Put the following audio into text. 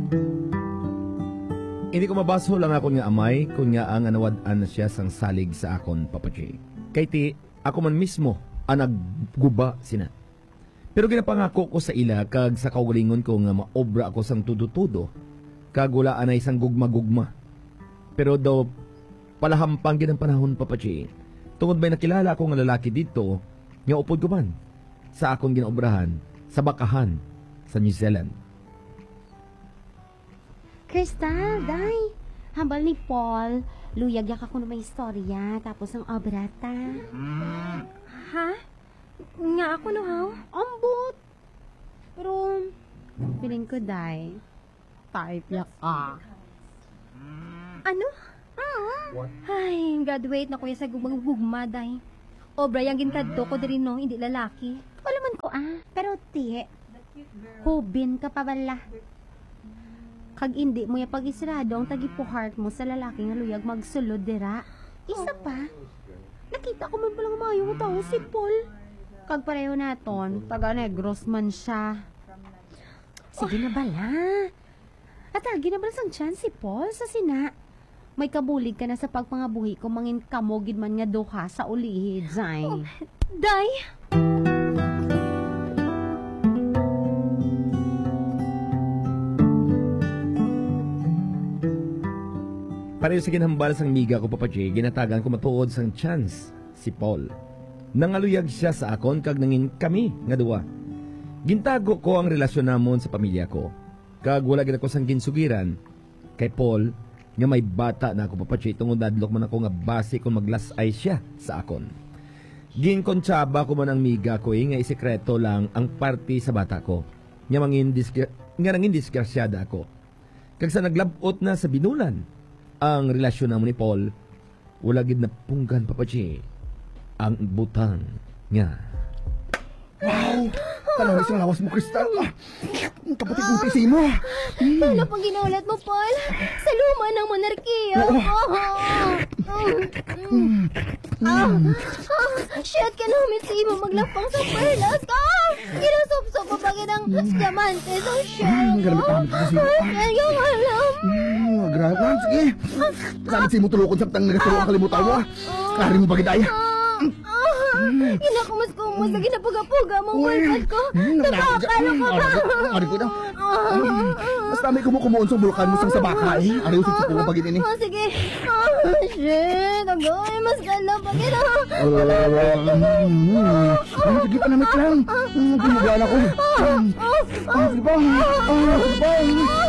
Hindi ko mabaso lang ako nga amay kung nga ang anawad-an na siya sang salig sa akon, Papa J. Kay ti, ako man mismo ang nagguba sina. Pero ginapangako ko sa ila kag sa kaugalingon ko nga maobra ako sang tudo-tudo kag wala anay sang gugma-gugma. Pero daw palahampang gid ang panahon, Papa J. Tungod ba'y nakilala ko nga lalaki dito nga upod ko man sa akong ginaobrahan sa bakahan sa New Zealand. Crystal, day. Hambal ni Paul, luyag-yak ako na may istorya, tapos ang obrata. Ha? Nga ako no, how? Ambot. Pero, feeling ko, day, type yak Ano? Ay, graduate na kuya sa gugma, day. Obra yung ginkadto ko diri no, hindi lalaki. Alaman ko, pero ti, hubin ka pa bala. Kag hindi mo yung pag-isrado ang tagipuhart mo sa lalaki nga luyag magsulod dira. Isa pa, nakita ko man palang mayong tao si Paul. Kag pareho naton, taga-negros man siya. Sige na bala. At agi na bala sang chance si Paul sa sina. May kabulig ka na sa pagpangabuhi kung mangin kamogid man nga duha sa ulihid, Zay. Day! Pareho sa ginhambal sang miga ko, Papa J, ginatagan ko matuod sang chance si Paul. Nangaluyag siya sa akon kag nangin kami nga duwa. Gintago ko ang relasyon namon sa pamilya ko. Kag wala gid ako sang ginsugiran kay Paul nga may bata na ako, Papa J, tungod dadlok man ako nga base kung maglasay siya sa akon. Ginkontsaba ko man ang miga ko nga isekreto lang ang party sa bata ko. Nga nangin disgrasyada ako. Kag sa naglabot na sa binulan ang relasyon namon ni Paul, wala gid na punggan, Papa J, ang butang nga. Wow! Kalawas ang lawas mo, Crystal. Kapatid kong pisi mo. Ano pang ginaulat mo, Paul? Sa luma ng monarkiya. Shit ka namin sa imo maglapang sa perlas ka. Ginusop-sop pa bagay ng diamante sa shell ko. Yan yung alam. Grabe. Sige. Sanit si mo tulukon sa tang nagatulong ang kalimutan mo. Kari mo bagay daya. Inakumus-kumus na ginapuga-puga mong boyfriend ko. Nakakalo ka ba? Ari ko na. Mas namin kumukumuon sa bulkan mo sa baka eh. Ari usip sa puga bagay din eh. Sige. Shit. Agay. Mas gala pa kita. Sige pa namit lang. Pinagala ko. Sige pa. Sige pa.